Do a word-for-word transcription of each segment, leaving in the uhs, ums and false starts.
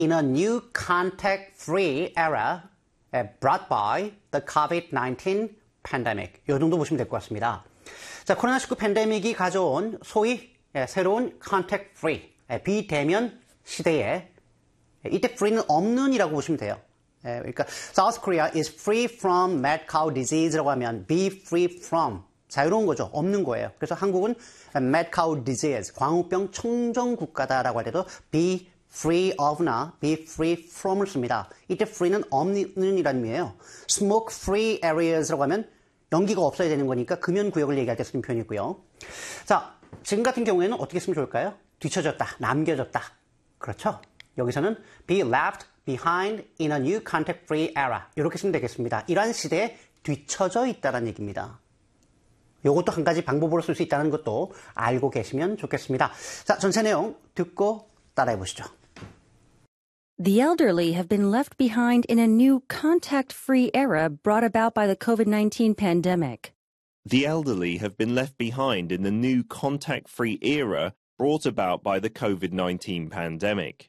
in a new contact-free era brought by the 코비드 나인틴 pandemic. 이 정도 보시면 될 것 같습니다. 자, 코로나 십구 팬데믹이 가져온 소위 새로운 contact-free, 비대면 시대에 이때 free는 없는이라고 보시면 돼요. 그러니까 South Korea is free from mad cow disease라고 하면 be free from 자유로운 거죠. 없는 거예요. 그래서 한국은 mad cow disease, 광우병 청정 국가다라고 할 때도 be free of나 be free from을 씁니다. 이때 free는 없는이라는 의미예요. smoke free areas라고 하면 연기가 없어야 되는 거니까 금연 구역을 얘기할 때 쓰는 표현이고요. 자, 지금 같은 경우에는 어떻게 쓰면 좋을까요? 뒤쳐졌다, 남겨졌다. 그렇죠? 여기서는 be left behind in a new contact-free era. 이렇게 쓰면 되겠습니다. 이러한 시대에 뒤쳐져 있다는 얘기입니다. 이것도 한 가지 방법으로 쓸 수 있다는 것도 알고 계시면 좋겠습니다. 자, 전체 내용 듣고 따라해 보시죠. The elderly have been left behind in a new contact-free era brought about by the 코비드 나인틴 pandemic. The elderly have been left behind in the new contact-free era brought about by the 코비드 나인틴 pandemic.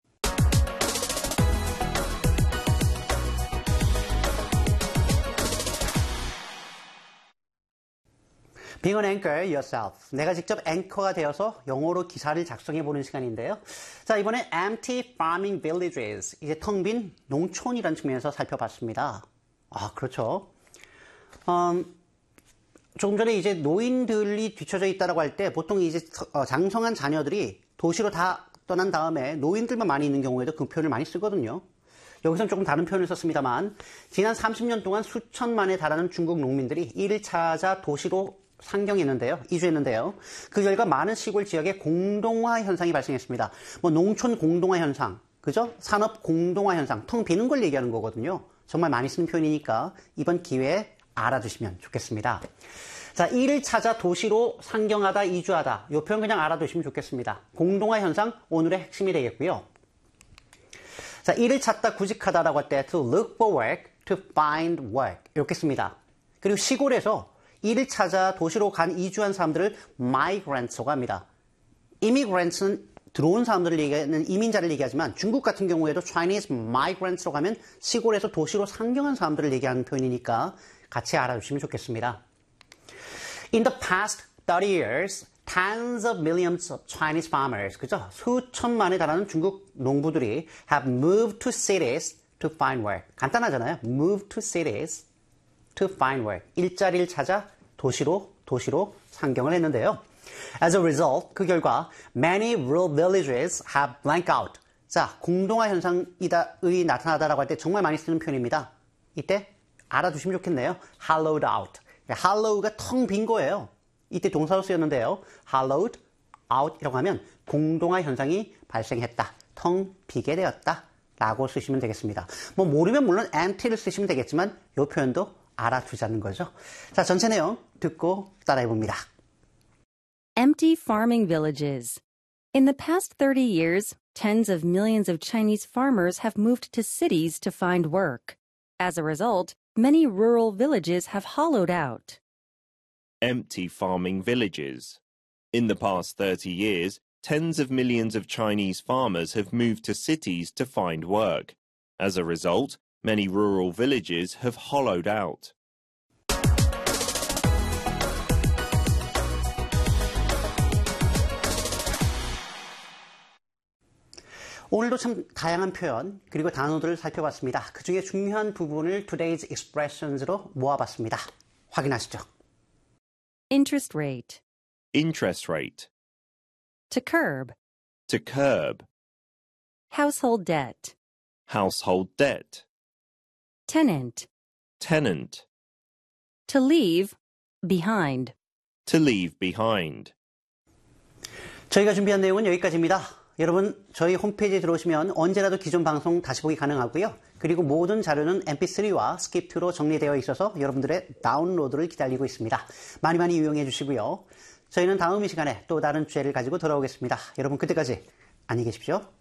Being an anchor yourself. 내가 직접 앵커가 되어서 영어로 기사를 작성해보는 시간인데요. 자, 이번에 empty farming villages. 이제 텅 빈 농촌이라는 측면에서 살펴봤습니다. 아, 그렇죠. 음, 조금 전에 이제 노인들이 뒤쳐져 있다라고 할 때 보통 이제 장성한 자녀들이 도시로 다 떠난 다음에 노인들만 많이 있는 경우에도 그 표현을 많이 쓰거든요. 여기서는 조금 다른 표현을 썼습니다만 지난 삼십 년 동안 수천만에 달하는 중국 농민들이 이를 찾아 도시로 상경했는데요. 이주했는데요. 그 결과 많은 시골 지역에 공동화 현상이 발생했습니다. 뭐 농촌 공동화 현상, 그죠? 산업 공동화 현상, 텅 비는 걸 얘기하는 거거든요. 정말 많이 쓰는 표현이니까 이번 기회에 알아두시면 좋겠습니다. 자, 이를 찾아 도시로 상경하다, 이주하다. 이 표현 그냥 알아두시면 좋겠습니다. 공동화 현상 오늘의 핵심이 되겠고요. 자, 일을 찾다, 구직하다라고 할 때 to look for work, to find work 이렇게 씁니다. 그리고 시골에서 일을 찾아 도시로 간 이주한 사람들을 migrants라고 합니다. immigrants는 들어온 사람들을 얘기하는 이민자를 얘기하지만 중국 같은 경우에도 Chinese migrants라고 하면 시골에서 도시로 상경한 사람들을 얘기하는 표현이니까 같이 알아주시면 좋겠습니다. In the past thirty years, tens of millions of Chinese farmers, 그죠? 수천만에 달하는 중국 농부들이 have moved to cities to find work. 간단하잖아요. move to cities to find work. 일자리를 찾아 도시로, 도시로 상경을 했는데요. As a result, 그 결과 many rural villages have blank out. 자, 공동화 현상이 나타나다라고 할 때 정말 많이 쓰는 표현입니다. 이때 알아두시면 좋겠네요. hollowed out. hollow가 텅 빈 거예요. 이때 동사로 쓰였는데요. hollowed out이라고 하면 공동화 현상이 발생했다. 텅 비게 되었다. 라고 쓰시면 되겠습니다. 뭐 모르면 물론 empty를 쓰시면 되겠지만 이 표현도 알아두자는 거죠. 자, 전체 내용 듣고 따라해 봅니다. Empty farming villages. In the past thirty years, tens of millions of Chinese farmers have moved to cities to find work. As a result, many rural villages have hollowed out. Empty farming villages. In the past thirty years, tens of millions of Chinese farmers have moved to cities to find work. As a result, many rural villages have hollowed out. 오늘도 참 다양한 표현 그리고 단어들을 살펴봤습니다. 그 중에 중요한 부분을 today's expressions로 모아봤습니다. 확인하시죠. Interest rate. Interest rate. To curb. To curb. Household debt. Household debt. Tenant. Tenant. To leave behind. To leave behind. 저희가 준비한 내용은 여기까지입니다. 여러분 저희 홈페이지에 들어오시면 언제라도 기존 방송 다시 보기 가능하고요. 그리고 모든 자료는 엠피쓰리와 스킵투로 정리되어 있어서 여러분들의 다운로드를 기다리고 있습니다. 많이 많이 이용해 주시고요. 저희는 다음 이 시간에 또 다른 주제를 가지고 돌아오겠습니다. 여러분 그때까지 안녕히 계십시오.